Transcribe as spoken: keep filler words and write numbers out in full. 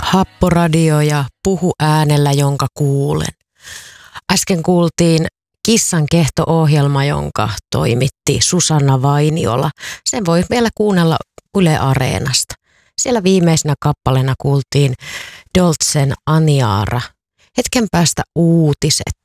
Happoradio ja Puhu äänellä, jonka kuulen. Äsken kuultiin Kissan kehto-ohjelma, jonka toimitti Susanna Vainiola. Sen voi vielä kuunnella Yle Areenasta. Siellä viimeisenä kappaleena kuultiin Dolcen Aniara. Hetken päästä uutiset.